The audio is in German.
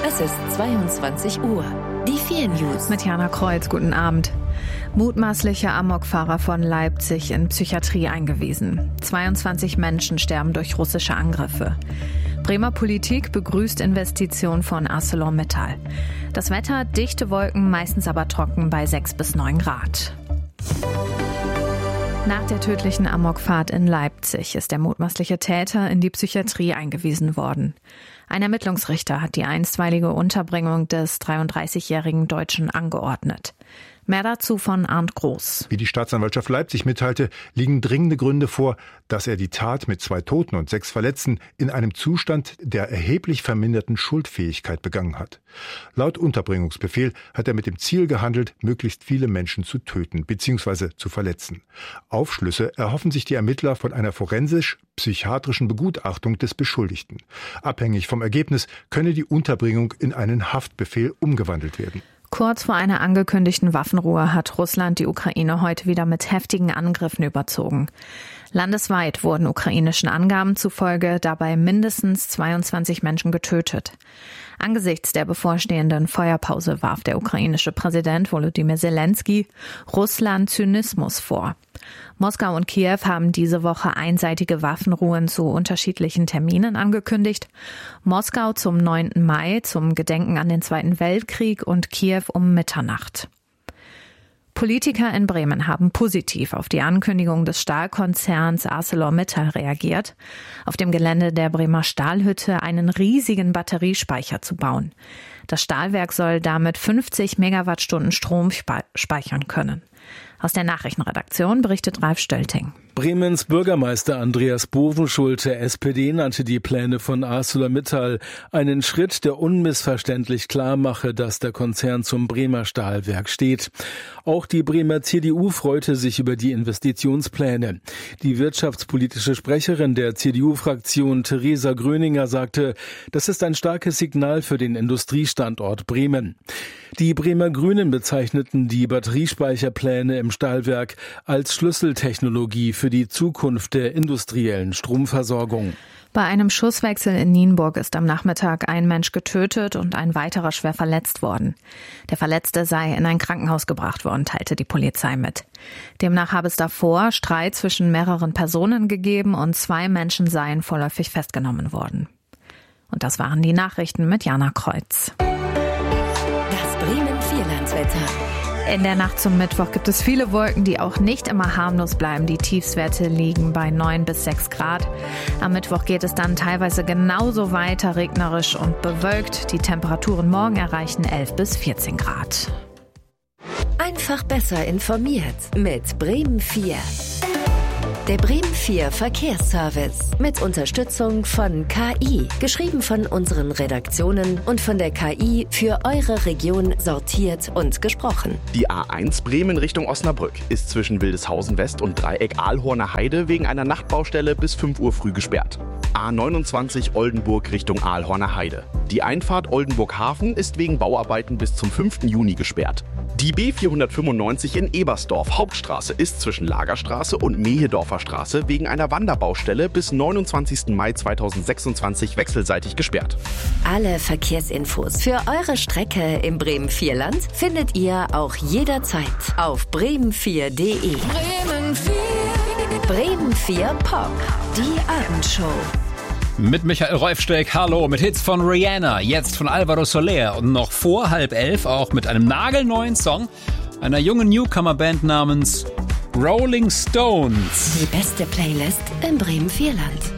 Es ist 22 Uhr. Die 4 News. Mit Jana Kreuz, guten Abend. Mutmaßlicher Amokfahrer von Leipzig in Psychiatrie eingewiesen. 22 Menschen sterben durch russische Angriffe. Bremer Politik begrüßt Investition von ArcelorMittal. Das Wetter, dichte Wolken, meistens aber trocken bei 6 bis 9 Grad. Nach der tödlichen Amokfahrt in Leipzig ist der mutmaßliche Täter in die Psychiatrie eingewiesen worden. Ein Ermittlungsrichter hat die einstweilige Unterbringung des 33-jährigen Deutschen angeordnet. Mehr dazu von Arndt Groß. Wie die Staatsanwaltschaft Leipzig mitteilte, liegen dringende Gründe vor, dass er die Tat mit 2 Toten und 6 Verletzten in einem Zustand der erheblich verminderten Schuldfähigkeit begangen hat. Laut Unterbringungsbefehl hat er mit dem Ziel gehandelt, möglichst viele Menschen zu töten bzw. zu verletzen. Aufschlüsse erhoffen sich die Ermittler von einer forensisch-psychiatrischen Begutachtung des Beschuldigten. Abhängig vom Ergebnis könne die Unterbringung in einen Haftbefehl umgewandelt werden. Kurz vor einer angekündigten Waffenruhe hat Russland die Ukraine heute wieder mit heftigen Angriffen überzogen. Landesweit wurden ukrainischen Angaben zufolge dabei mindestens 22 Menschen getötet. Angesichts der bevorstehenden Feuerpause warf der ukrainische Präsident Volodymyr Zelensky Russland Zynismus vor. Moskau und Kiew haben diese Woche einseitige Waffenruhen zu unterschiedlichen Terminen angekündigt. Moskau zum 9. Mai zum Gedenken an den Zweiten Weltkrieg und Kiew um Mitternacht. Politiker in Bremen haben positiv auf die Ankündigung des Stahlkonzerns ArcelorMittal reagiert, auf dem Gelände der Bremer Stahlhütte einen riesigen Batteriespeicher zu bauen. Das Stahlwerk soll damit 50 Megawattstunden Strom speichern können. Aus der Nachrichtenredaktion berichtet Ralf Stölting. Bremens Bürgermeister Andreas Bovenschulte, SPD, nannte die Pläne von ArcelorMittal einen Schritt, der unmissverständlich klar mache, dass der Konzern zum Bremer Stahlwerk steht. Auch die Bremer CDU freute sich über die Investitionspläne. Die wirtschaftspolitische Sprecherin der CDU-Fraktion Theresa Gröninger sagte, das ist ein starkes Signal für den Industriestandort Bremen. Die Bremer Grünen bezeichneten die Batteriespeicherpläne im Stahlwerk als Schlüsseltechnologie für die Zukunft der industriellen Stromversorgung. Bei einem Schusswechsel in Nienburg ist am Nachmittag ein Mensch getötet und ein weiterer schwer verletzt worden. Der Verletzte sei in ein Krankenhaus gebracht worden, teilte die Polizei mit. Demnach habe es davor Streit zwischen mehreren Personen gegeben und 2 Menschen seien vorläufig festgenommen worden. Und das waren die Nachrichten mit Jana Kreuz. Das Bremen-Vierlandswetter. In der Nacht zum Mittwoch gibt es viele Wolken, die auch nicht immer harmlos bleiben. Die Tiefstwerte liegen bei 9 bis 6 Grad. Am Mittwoch geht es dann teilweise genauso weiter, regnerisch und bewölkt. Die Temperaturen morgen erreichen 11 bis 14 Grad. Einfach besser informiert mit Bremen 4. Der Bremen 4 Verkehrsservice mit Unterstützung von KI, geschrieben von unseren Redaktionen und von der KI für eure Region sortiert und gesprochen. Die A1 Bremen Richtung Osnabrück ist zwischen Wildeshausen West und Dreieck Aalhorner Heide wegen einer Nachtbaustelle bis 5 Uhr früh gesperrt. A29 Oldenburg Richtung Aalhorner Heide. Die Einfahrt Oldenburg-Hafen ist wegen Bauarbeiten bis zum 5. Juni gesperrt. Die B495 in Ebersdorf Hauptstraße ist zwischen Lagerstraße und Mehedorfer Straße wegen einer Wanderbaustelle bis 29. Mai 2026 wechselseitig gesperrt. Alle Verkehrsinfos für eure Strecke im Bremen-Vierland findet ihr auch jederzeit auf bremen4.de. Bremen 4. Bremen 4 Pop, die Abendshow. Mit Michael Rolfsteck, hallo, mit Hits von Rihanna, jetzt von Alvaro Soler und noch vor 10:30 auch mit einem nagelneuen Song einer jungen Newcomer-Band namens Rolling Stones. Die beste Playlist im Bremen-Vierland.